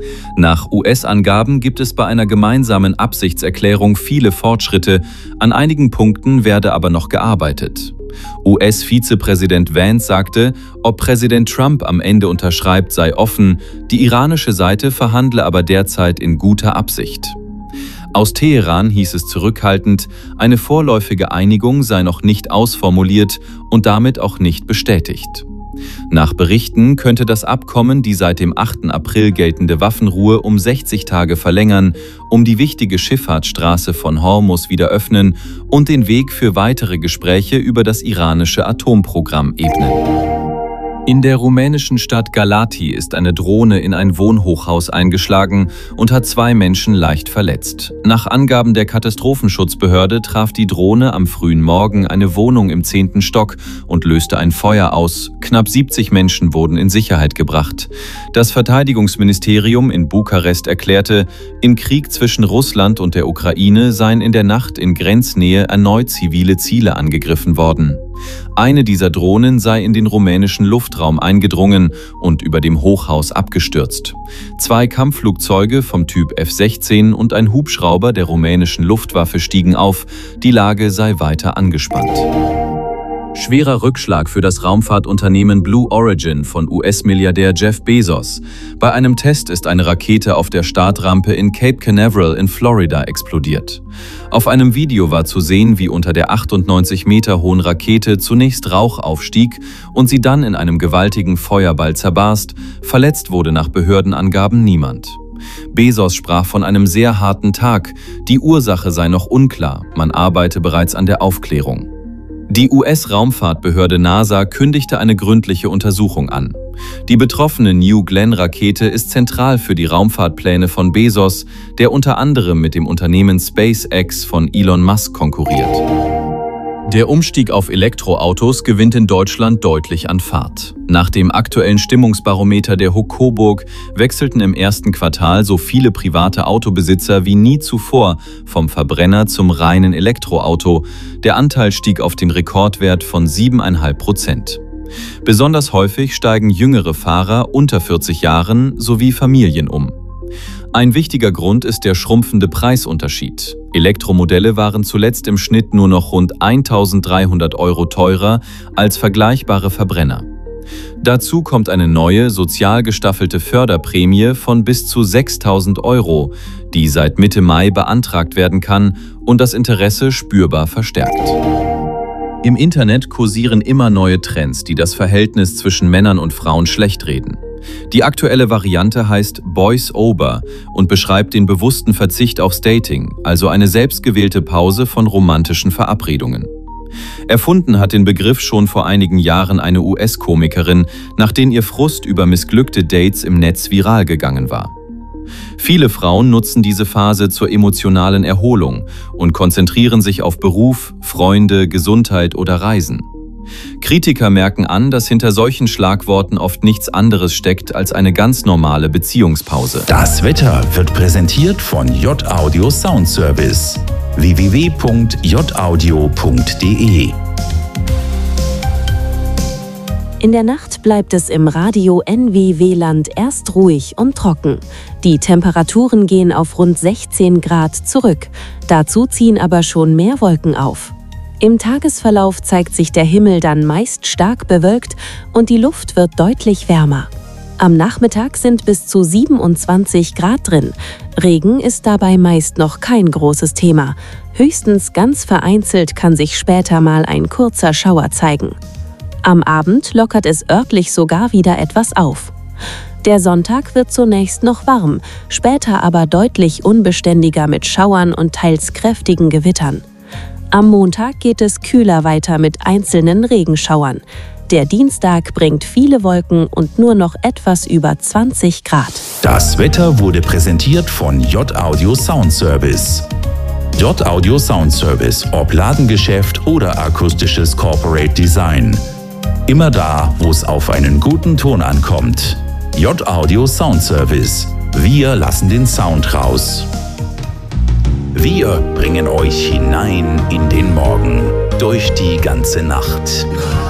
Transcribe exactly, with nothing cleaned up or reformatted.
Nach U S-Angaben gibt es bei einer gemeinsamen Absichtserklärung viele Fortschritte, an einigen Punkten werde aber noch gearbeitet. U S-Vizepräsident Vance sagte, ob Präsident Trump am Ende unterschreibt, sei offen, die iranische Seite verhandle aber derzeit in guter Absicht. Aus Teheran hieß es zurückhaltend, eine vorläufige Einigung sei noch nicht ausformuliert und damit auch nicht bestätigt. Nach Berichten könnte das Abkommen die seit dem achten April geltende Waffenruhe um sechzig Tage verlängern, um die wichtige Schifffahrtsstraße von Hormuz wieder öffnen und den Weg für weitere Gespräche über das iranische Atomprogramm ebnen. In der rumänischen Stadt Galați ist eine Drohne in ein Wohnhochhaus eingeschlagen und hat zwei Menschen leicht verletzt. Nach Angaben der Katastrophenschutzbehörde traf die Drohne am frühen Morgen eine Wohnung im zehnten Stock und löste ein Feuer aus. Knapp siebzig Menschen wurden in Sicherheit gebracht. Das Verteidigungsministerium in Bukarest erklärte, im Krieg zwischen Russland und der Ukraine seien in der Nacht in Grenznähe erneut zivile Ziele angegriffen worden. Eine dieser Drohnen sei in den rumänischen Luftraum eingedrungen und über dem Hochhaus abgestürzt. Zwei Kampfflugzeuge vom Typ F sechzehn und ein Hubschrauber der rumänischen Luftwaffe stiegen auf, die Lage sei weiter angespannt. Schwerer Rückschlag für das Raumfahrtunternehmen Blue Origin von U S-Milliardär Jeff Bezos. Bei einem Test ist eine Rakete auf der Startrampe in Cape Canaveral in Florida explodiert. Auf einem Video war zu sehen, wie unter der achtundneunzig Meter hohen Rakete zunächst Rauch aufstieg und sie dann in einem gewaltigen Feuerball zerbarst. Verletzt wurde nach Behördenangaben niemand. Bezos sprach von einem sehr harten Tag. Die Ursache sei noch unklar. Man arbeite bereits an der Aufklärung. Die U S-Raumfahrtbehörde NASA kündigte eine gründliche Untersuchung an. Die betroffene New Glenn-Rakete ist zentral für die Raumfahrtpläne von Bezos, der unter anderem mit dem Unternehmen SpaceX von Elon Musk konkurriert. Der Umstieg auf Elektroautos gewinnt in Deutschland deutlich an Fahrt. Nach dem aktuellen Stimmungsbarometer der H U K Coburg wechselten im ersten Quartal so viele private Autobesitzer wie nie zuvor vom Verbrenner zum reinen Elektroauto. Der Anteil stieg auf den Rekordwert von sieben Komma fünf Prozent. Besonders häufig steigen jüngere Fahrer unter vierzig Jahren sowie Familien um. Ein wichtiger Grund ist der schrumpfende Preisunterschied. Elektromodelle waren zuletzt im Schnitt nur noch rund eintausenddreihundert Euro teurer als vergleichbare Verbrenner. Dazu kommt eine neue, sozial gestaffelte Förderprämie von bis zu sechstausend Euro, die seit Mitte Mai beantragt werden kann und das Interesse spürbar verstärkt. Im Internet kursieren immer neue Trends, die das Verhältnis zwischen Männern und Frauen schlechtreden. Die aktuelle Variante heißt Boys Over und beschreibt den bewussten Verzicht aufs Dating, also eine selbstgewählte Pause von romantischen Verabredungen. Erfunden hat den Begriff schon vor einigen Jahren eine U S-Komikerin, nachdem ihr Frust über missglückte Dates im Netz viral gegangen war. Viele Frauen nutzen diese Phase zur emotionalen Erholung und konzentrieren sich auf Beruf, Freunde, Gesundheit oder Reisen. Kritiker merken an, dass hinter solchen Schlagworten oft nichts anderes steckt als eine ganz normale Beziehungspause. Das Wetter wird präsentiert von J Audio Sound Service. w w w punkt j audio punkt d e In der Nacht bleibt es im Radio N W W-Land erst ruhig und trocken. Die Temperaturen gehen auf rund sechzehn Grad zurück. Dazu ziehen aber schon mehr Wolken auf. Im Tagesverlauf zeigt sich der Himmel dann meist stark bewölkt und die Luft wird deutlich wärmer. Am Nachmittag sind bis zu siebenundzwanzig Grad drin. Regen ist dabei meist noch kein großes Thema. Höchstens ganz vereinzelt kann sich später mal ein kurzer Schauer zeigen. Am Abend lockert es örtlich sogar wieder etwas auf. Der Sonntag wird zunächst noch warm, später aber deutlich unbeständiger mit Schauern und teils kräftigen Gewittern. Am Montag geht es kühler weiter mit einzelnen Regenschauern. Der Dienstag bringt viele Wolken und nur noch etwas über zwanzig Grad. Das Wetter wurde präsentiert von J Audio Sound Service. J Audio Sound Service, ob Ladengeschäft oder akustisches Corporate Design. Immer da, wo es auf einen guten Ton ankommt. J Audio Sound Service. Wir lassen den Sound raus. Wir bringen euch hinein in den Morgen, durch die ganze Nacht.